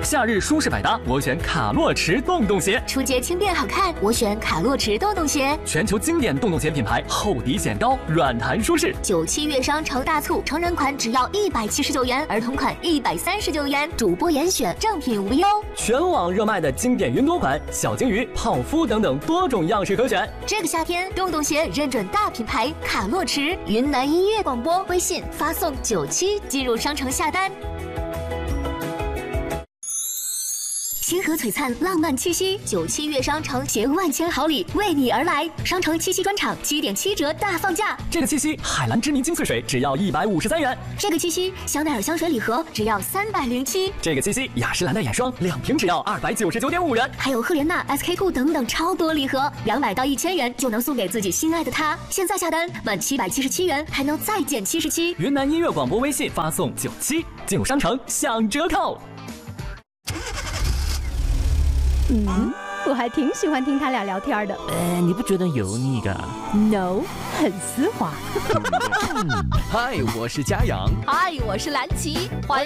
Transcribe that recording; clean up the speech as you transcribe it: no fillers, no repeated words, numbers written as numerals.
夏日舒适百搭，我选卡洛驰洞洞鞋。 出街轻便好看，我选卡洛驰洞洞鞋。 全球经典洞洞鞋品牌，厚底显高，软弹舒适。 97月商城大促，成人款只要179元，儿童款139元，主播严选，正品无忧。 全网热卖的经典云朵款，小金鱼、泡芙等等多种样式可选。 这个夏天，洞洞鞋认准大品牌卡洛驰。云南音乐广播微信发送97进入商城下单。星河璀璨，浪漫气息，97月商城携万千好礼为你而来。商城七夕专场7.7折大放价。 这个七夕，海蓝之谜精粹水只要153元。 这个七夕，香奈儿香水礼盒只要307。 这个七夕，雅诗兰黛眼霜2瓶只要299.5元。 还有赫莲娜、SK-2等等超多礼盒，200到1000元就能送给自己心爱的他。现在下单满777元还能再减77。 云南音乐广播微信发送97进入商城享折扣。 我还挺喜欢听他俩聊天的。 你不觉得油腻的 ？No， 很丝滑。 嗨，我是嘉阳。 嗨，我是蓝琪，欢